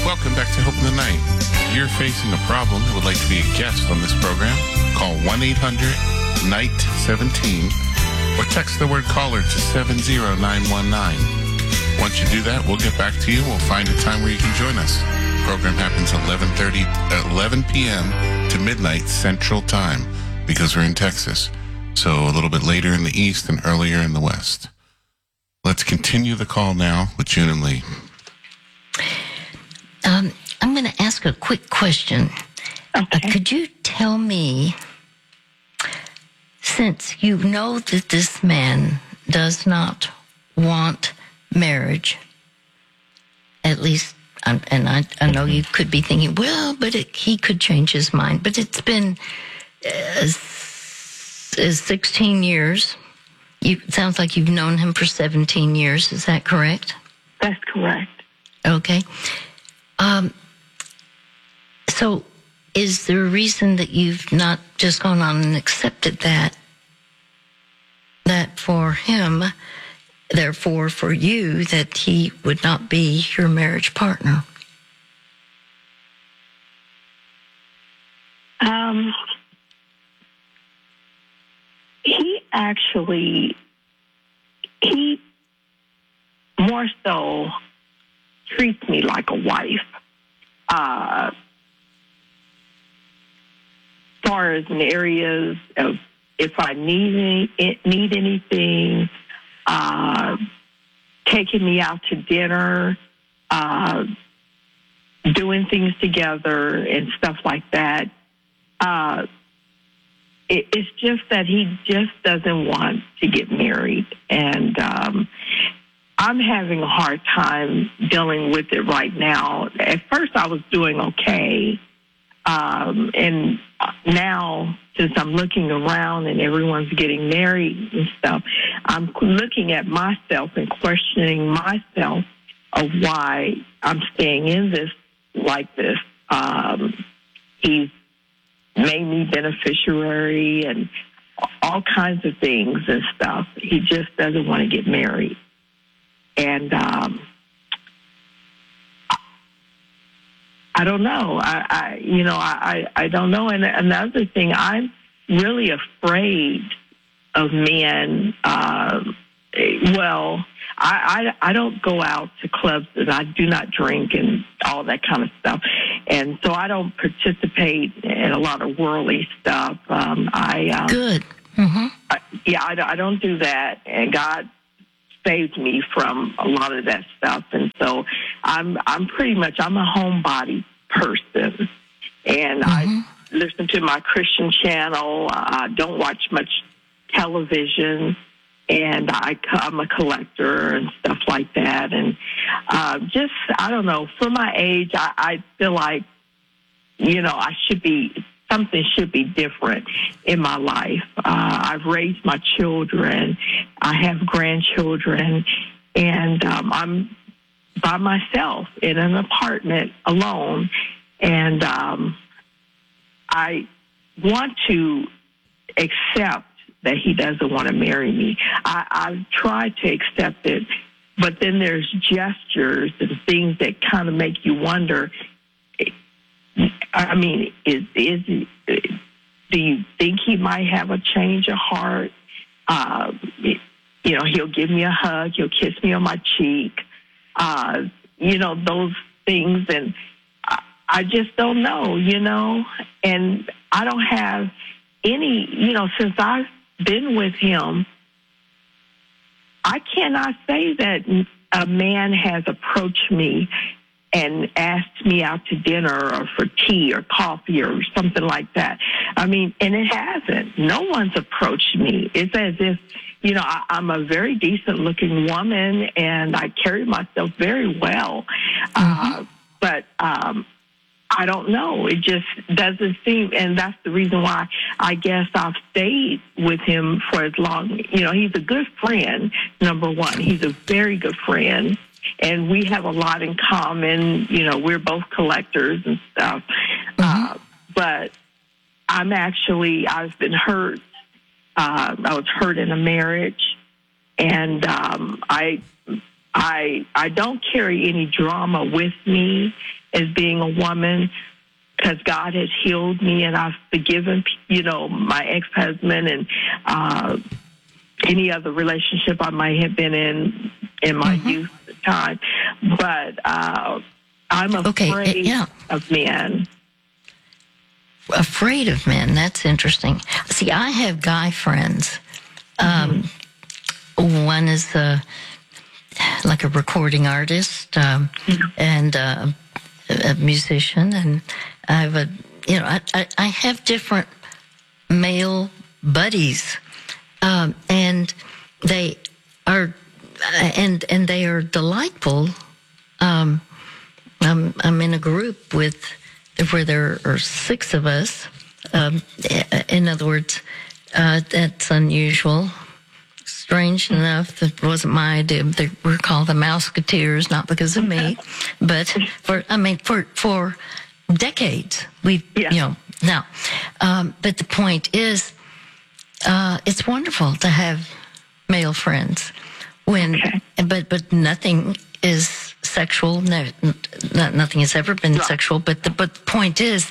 Welcome back to Hope in the Night. If you're facing a problem and would like to be a guest on this program, call 1-800-NIGHT-17 or text the word caller to 70919. Once you do that, we'll get back to you. We'll find a time where you can join us. The program happens 11 p.m. to midnight Central Time because we're in Texas. So a little bit later in the East and earlier in the West. Let's continue the call now with June and Lee. I'm going to ask a quick question. Okay. Could you tell me, since you know that this man does not want marriage, at least, and I know you could be thinking, well, but he could change his mind. But it's been 16 years. It sounds like you've known him for 17 years. Is that correct? That's correct. Okay. So is there a reason that you've not just gone on and accepted that for him, therefore for you, that he would not be your marriage partner? He more so treats me like a wife. As far as in areas of if I need anything, taking me out to dinner, doing things together and stuff like that. It's just that he just doesn't want to get married. And I'm having a hard time dealing with it right now. At first I was doing okay. And now, since I'm looking around and everyone's getting married and stuff, I'm looking at myself and questioning myself of why I'm staying in this like this. He's made me beneficiary and all kinds of things and stuff. He just doesn't want to get married. And I don't know. I don't know. And another thing, I'm really afraid of men. I don't go out to clubs and I do not drink and all that kind of stuff. And so I don't participate in a lot of worldly stuff. Good. Mm-hmm. I don't do that. And God saved me from a lot of that stuff. And so I'm a homebody person. And I listen to my Christian channel. I don't watch much television. And I'm a collector and stuff like that. And I don't know, for my age, I feel like, something should be different in my life. I've raised my children. I have grandchildren. And I'm by myself in an apartment alone. And I want to accept that he doesn't want to marry me. I've tried to accept it, but then there's gestures and things that kind of make you wonder. I mean, do you think he might have a change of heart? He'll give me a hug. He'll kiss me on my cheek. Those things. And I just don't know, and I don't have any, since I've been with him, I cannot say that a man has approached me and asked me out to dinner or for tea or coffee or something like that. I mean, and it hasn't. No one's approached me. It's as if, I'm a very decent looking woman and I carry myself very well. But I don't know. It just doesn't seem, and that's the reason why I guess I've stayed with him for as long. He's a good friend, number one. He's a very good friend, and we have a lot in common. We're both collectors and stuff. But I've been hurt. I was hurt in a marriage, and I I don't carry any drama with me as being a woman, because God has healed me and I've forgiven, my ex-husband and any other relationship I might have been in my youth time. But I'm afraid of men. Afraid of men, that's interesting. See, I have guy friends. One is like a recording artist and a musician, and I have I have different male buddies, and they are they are delightful. I'm in a group where there are 6 of us. In other words, that's unusual. Strange enough, that wasn't my idea. They were called the Mouseketeers, not because of me, but for decades now. But the point is, it's wonderful to have male friends but nothing is sexual. No, nothing has ever been sexual. But the point is,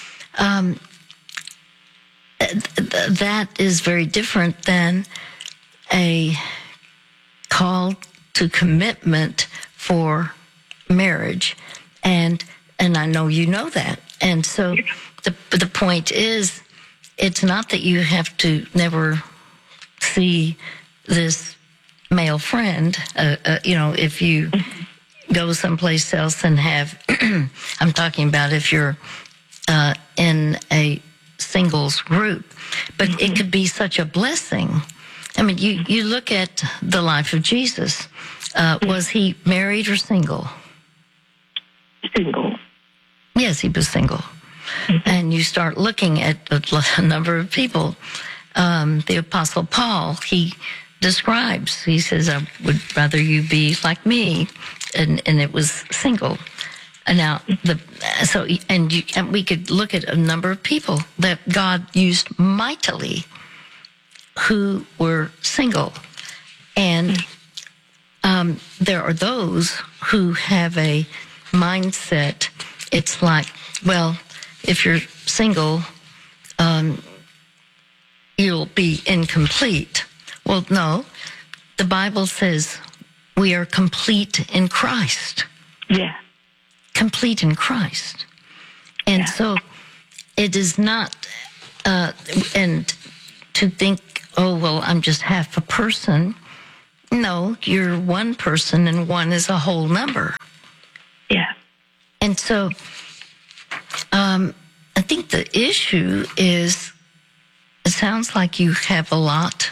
that is very different than a call to commitment for marriage, and I know you know that. And so the point is, it's not that you have to never see this male friend. If you go someplace else and have, I'm talking about if you're in a singles group, but it could be such a blessing. I mean, you look at the life of Jesus. Was he married or single? Single. Yes, he was single. And you start looking at a number of people. The Apostle Paul, he describes, he says, I would rather you be like me. And it was single. And now, we could look at a number of people that God used mightily who were single. And there are those who have a mindset. It's like, well, if you're single, you'll be incomplete. Well, no. The Bible says we are complete in Christ. Yeah. Complete in Christ. And so it is not, and to think, oh, well, I'm just half a person. No, you're one person and one is a whole number. Yeah. And so I think the issue is, it sounds like you have a lot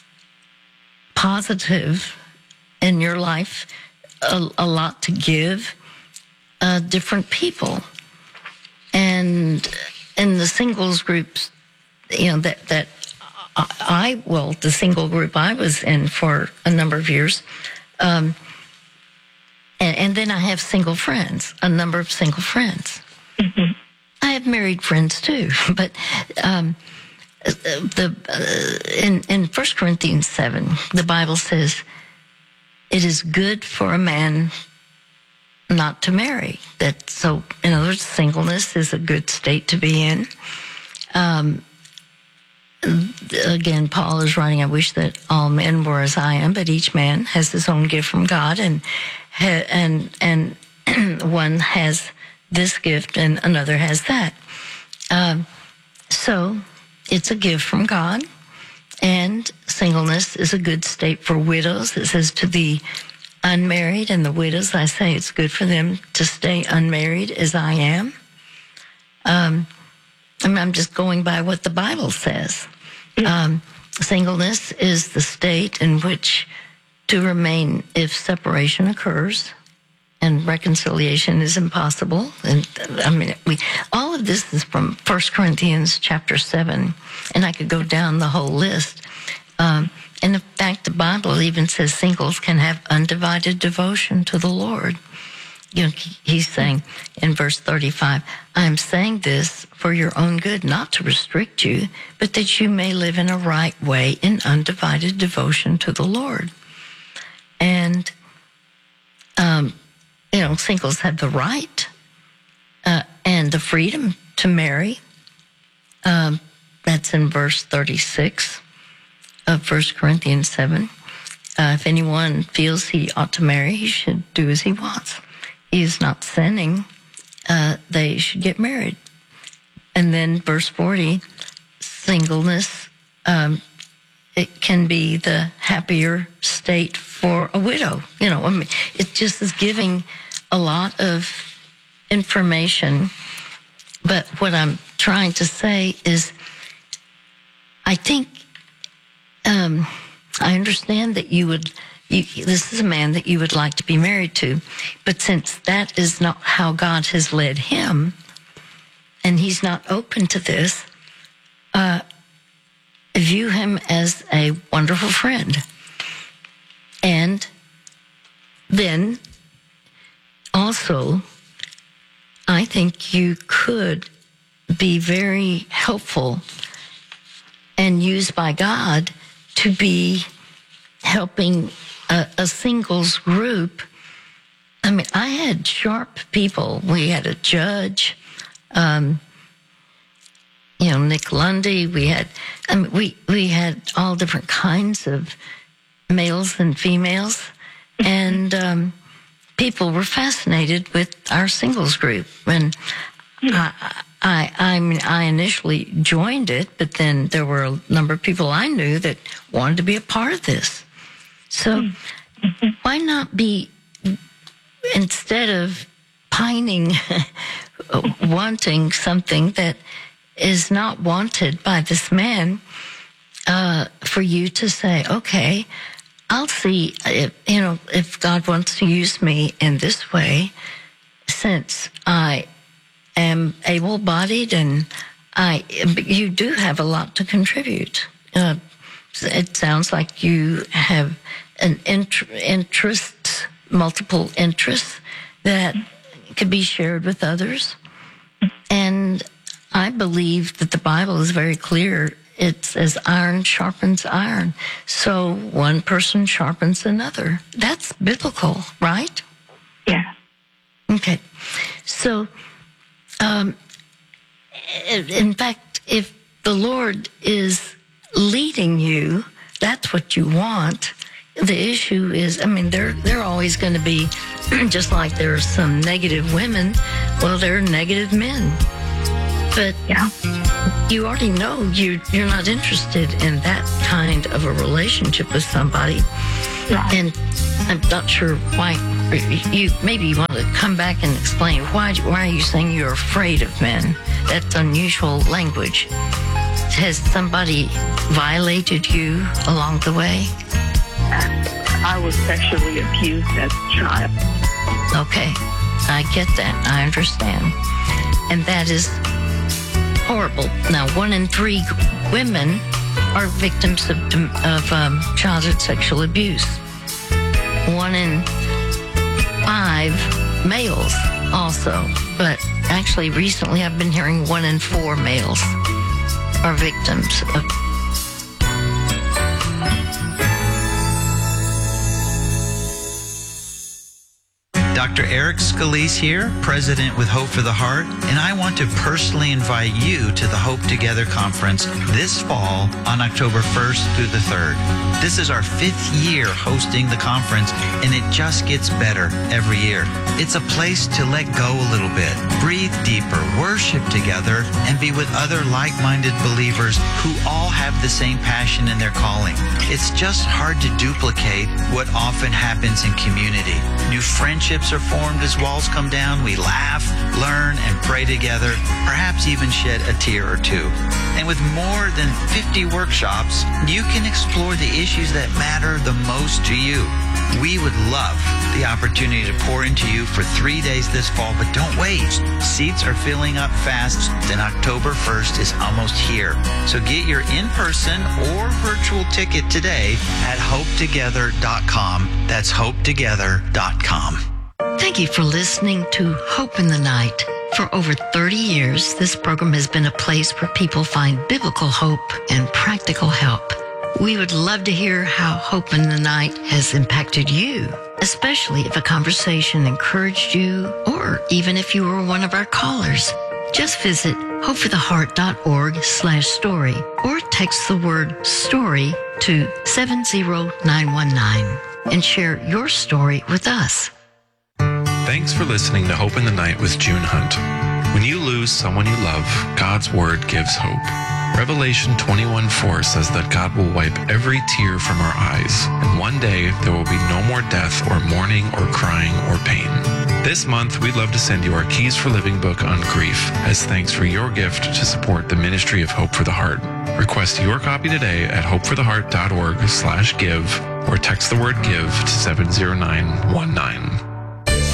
positive in your life, a lot to give different people. And in the singles groups, the single group I was in for a number of years, and then I have single friends, a number of single friends. Mm-hmm. I have married friends too, but in 1 Corinthians 7, the Bible says it is good for a man not to marry. So, in other words, singleness is a good state to be in. Again, Paul is writing, I wish that all men were as I am, but each man has his own gift from God, and one has this gift and another has that. So it's a gift from God, and singleness is a good state for widows. It says to the unmarried and the widows, I say it's good for them to stay unmarried as I am. I'm just going by what the Bible says. Singleness is the state in which to remain if separation occurs and reconciliation is impossible. And all of this is from 1 Corinthians chapter 7, and I could go down the whole list. And in fact, the Bible even says singles can have undivided devotion to the Lord. He's saying in verse 35, I am saying this for your own good, not to restrict you, but that you may live in a right way in undivided devotion to the Lord. And singles have the right and the freedom to marry. That's in verse 36 of 1 Corinthians 7. If anyone feels he ought to marry, he should do as he wants. He is not sinning. They should get married. And then verse 40, singleness, it can be the happier state for a widow. It just is giving a lot of information. But what I'm trying to say is, I think, I understand that this is a man that you would like to be married to, but since that is not how God has led him, and he's not open to this, view him as a wonderful friend. And then also, I think you could be very helpful and used by God to be helping a singles group. I mean, I had sharp people. We had a judge, Nick Lundy. We had all different kinds of males and females, and people were fascinated with our singles group. And I initially joined it, but then there were a number of people I knew that wanted to be a part of this. So why not be, instead of pining, wanting something that is not wanted by this man, for you to say, okay, I'll see if God wants to use me in this way, since I am able-bodied and you do have a lot to contribute. It sounds like you have an multiple interests that could be shared with others. And I believe that the Bible is very clear. It says iron sharpens iron. So one person sharpens another. That's biblical, right? Yeah. Okay. So, in fact, if the Lord is leading you, that's what you want. The issue is, they're always going to be, just like there are some negative women, well, there are negative men. But yeah, you already know you're not interested in that kind of a relationship with somebody. Right. And I'm not sure why. Maybe you want to come back and explain why are you saying you're afraid of men? That's unusual language. Has somebody violated you along the way? I was sexually abused as a child. Okay, I get that. I understand. And that is horrible. Now, 1 in 3 women are victims of childhood sexual abuse. 1 in 5 males also. But actually, recently I've been hearing 1 in 4 males are victims of. Dr. Eric Scalise here, President with Hope for the Heart, and I want to personally invite you to the Hope Together Conference this fall on October 1st through the 3rd. This is our 5th year hosting the conference, and it just gets better every year. It's a place to let go a little bit, breathe deeper, worship together, and be with other like-minded believers who all have the same passion in their calling. It's just hard to duplicate what often happens in community. New friendships are formed as walls come down. We laugh, learn, and pray together, perhaps even shed a tear or two. And with more than 50 workshops, you can explore the issues that matter the most to you. We would love the opportunity to pour into you for 3 days this fall, but don't wait. Seats are filling up fast, and October 1st is almost here. So get your in-person or virtual ticket today at hopetogether.com. That's hopetogether.com. Thank you for listening to Hope in the Night. For over 30 years, this program has been a place where people find biblical hope and practical help. We would love to hear how Hope in the Night has impacted you, especially if a conversation encouraged you or even if you were one of our callers. Just visit hopefortheheart.org/story or text the word story to 70919 and share your story with us. Thanks for listening to Hope in the Night with June Hunt. When you lose someone you love, God's Word gives hope. Revelation 21:4 says that God will wipe every tear from our eyes, and one day there will be no more death or mourning or crying or pain. This month, we'd love to send you our Keys for Living book on grief as thanks for your gift to support the ministry of Hope for the Heart. Request your copy today at hopefortheheart.org/give or text the word give to 70919.